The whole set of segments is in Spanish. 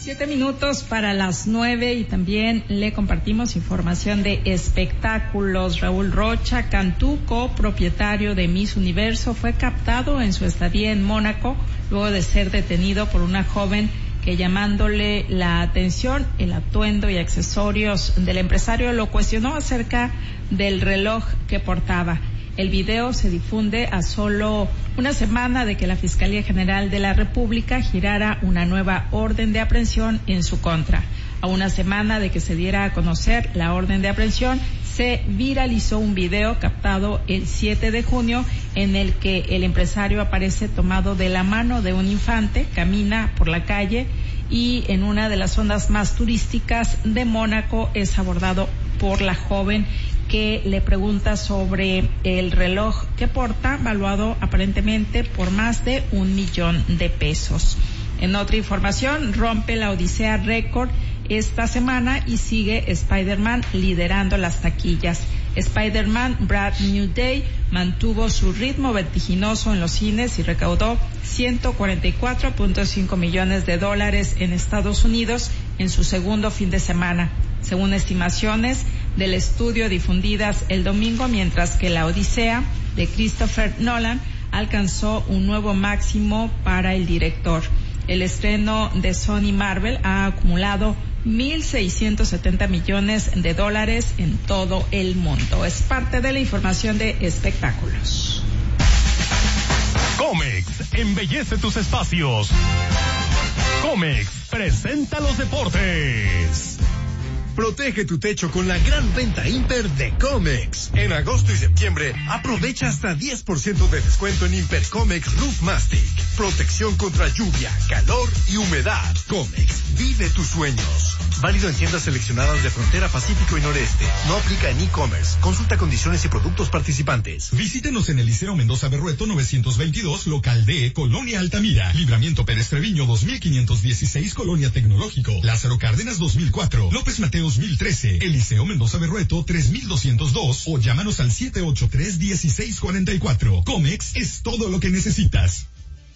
7 minutos para las 9 y también le compartimos información de espectáculos. Raúl Rocha Cantú, copropietario de Miss Universo, fue captado en su estadía en Mónaco luego de ser detenido por una joven que, llamándole la atención el atuendo y accesorios del empresario, lo cuestionó acerca del reloj que portaba. El video se difunde a solo una semana de que la Fiscalía General de la República girara una nueva orden de aprehensión en su contra. A una semana de que se diera a conocer la orden de aprehensión, se viralizó un video captado el 7 de junio en el que el empresario aparece tomado de la mano de un infante, camina por la calle y en una de las zonas más turísticas de Mónaco es abordado por la joven que le pregunta sobre el reloj que porta, valuado aparentemente por más de $1,000,000. En otra información, rompe la Odisea récord esta semana y sigue Spider-Man liderando las taquillas. Spider-Man Brand New Day mantuvo su ritmo vertiginoso en los cines y recaudó $144.5 millones en Estados Unidos en su segundo fin de semana, según estimaciones del estudio difundidas el domingo, mientras que la Odisea de Christopher Nolan alcanzó un nuevo máximo para el director. El estreno de Sony Marvel ha acumulado $1,670 millones en todo el mundo. Es parte de la información de espectáculos. Comex embellece tus espacios. Comex presenta los deportes. Protege tu techo con la gran venta Imper de Comex. En agosto y septiembre, aprovecha hasta 10% de descuento en Imper Comex Roof Mastic. Protección contra lluvia, calor y humedad. Comex, vive tus sueños. Válido en tiendas seleccionadas de Frontera Pacífico y Noreste. No aplica en e-commerce. Consulta condiciones y productos participantes. Visítenos en Eliseo Mendoza Berrueto 922, local D, Colonia Altamira. Libramiento Pérez Treviño 2516, Colonia Tecnológico. Lázaro Cárdenas 2004. López Mateos 1013. Eliseo Mendoza Berrueto 3202. O llámanos al 783-1644. Comex es todo lo que necesitas.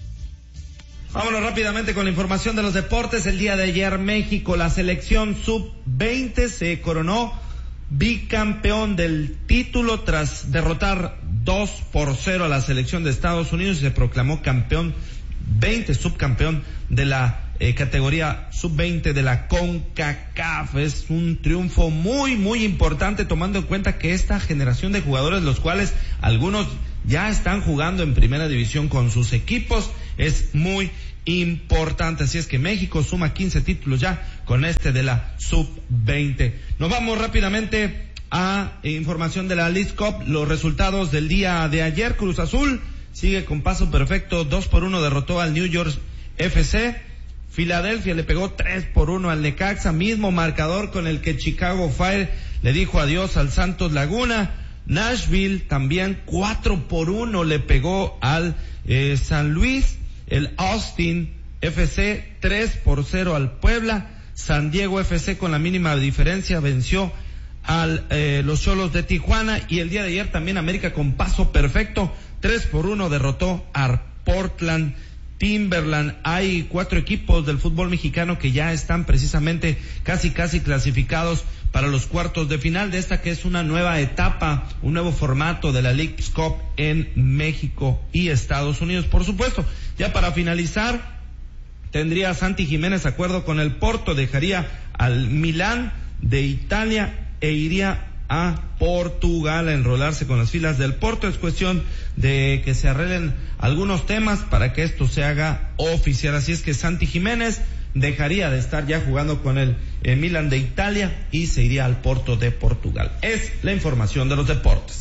Vámonos rápidamente con la información de los deportes. El día de ayer México, la selección sub-20 se coronó bicampeón del título tras derrotar 2-0 a la selección de Estados Unidos y se proclamó campeón 20, subcampeón de la categoría sub-20 de la CONCACAF. Es un triunfo muy, muy importante tomando en cuenta que esta generación de jugadores, los cuales algunos ya están jugando en primera división con sus equipos, es muy importante. Así es que México suma 15 títulos ya con este de la sub-20. Nos vamos rápidamente a información de la Leagues Cup. Los resultados del día de ayer: Cruz Azul sigue con paso perfecto, 2-1 derrotó al New York FC. Filadelfia le pegó 3-1 al Necaxa, mismo marcador con el que Chicago Fire le dijo adiós al Santos Laguna. Nashville también 4-1 le pegó al San Luis. El Austin FC 3-0 al Puebla. San Diego FC con la mínima diferencia venció al los Xolos de Tijuana. Y el día de ayer también América con paso perfecto, 3-1 derrotó a Portland Timberland. Hay 4 equipos del fútbol mexicano que ya están precisamente casi clasificados para los cuartos de final de esta que es una nueva etapa, un nuevo formato de la Leagues Cup en México y Estados Unidos. Por supuesto, ya para finalizar, tendría Santi Jiménez acuerdo con el Porto, dejaría al Milán de Italia e iría a Portugal a enrolarse con las filas del Porto. Es cuestión de que se arreglen algunos temas para que esto se haga oficial. Así es que Santi Jiménez dejaría de estar ya jugando con el Milan de Italia y se iría al Porto de Portugal. Es la información de los deportes.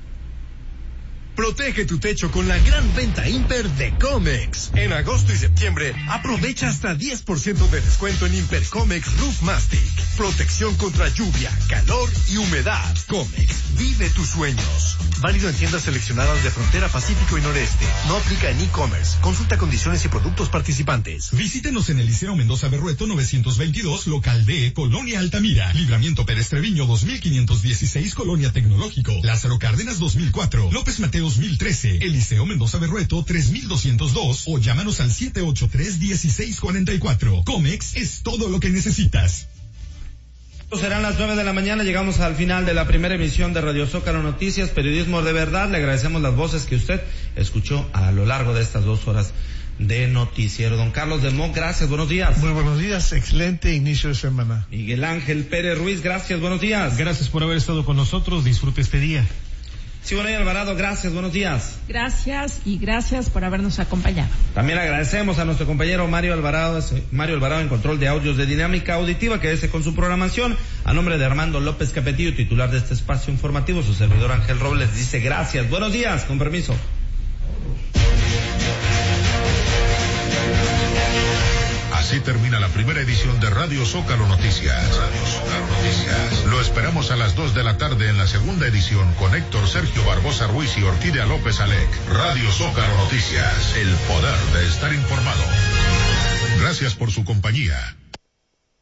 Protege tu techo con la gran venta Imper de Comex. En agosto y septiembre, aprovecha hasta 10% de descuento en Imper Comex Roof Mastic. Protección contra lluvia, calor y humedad. Comex, vive tus sueños. Válido en tiendas seleccionadas de Frontera Pacífico y Noreste. No aplica en e-commerce. Consulta condiciones y productos participantes. Visítenos en Eliseo Mendoza Berrueto 922, local D, Colonia Altamira. Libramiento Pérez Treviño 2516, Colonia Tecnológico. Lázaro Cárdenas 2004. López Mateos 2013. Eliseo Mendoza Berrueto 3202 o llámanos al 783-1644. Comex es todo lo que necesitas. Serán las 9 de la mañana, llegamos al final de la primera emisión de Radio Zócalo Noticias, periodismo de verdad. Le agradecemos las voces que usted escuchó a lo largo de estas 2 horas de noticiero. Don Carlos del Moc, gracias, buenos días. Muy buenos días, excelente inicio de semana. Miguel Ángel Pérez Ruiz, gracias, buenos días. Gracias por haber estado con nosotros, disfrute este día. Siboney Alvarado, gracias, buenos días. Gracias y gracias por habernos acompañado. También agradecemos a nuestro compañero Mario Alvarado en control de audios de Dinámica Auditiva, que con su programación. A nombre de Armando López Capetillo, titular de este espacio informativo, su servidor Ángel Robles dice gracias, buenos días, con permiso. Así termina la primera edición de Radio Zócalo Noticias. Lo esperamos a las 2 de la tarde en la segunda edición con Héctor Sergio Barbosa Ruiz y Orquídea López Alec. Radio Zócalo Noticias, el poder de estar informado. Gracias por su compañía.